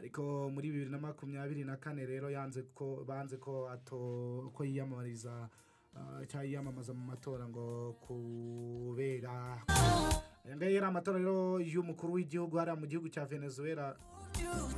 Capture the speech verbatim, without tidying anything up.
ariko muri bibiri na makumyabiri na kane rero yanze ko banze ko ato ko yiyamamariza ah, cyangwa yiyamamaza mu matora ngo kubera aya ngaya yari amatora rero y'umukuru w'igihugu hariya mu gihugu cya Venezuela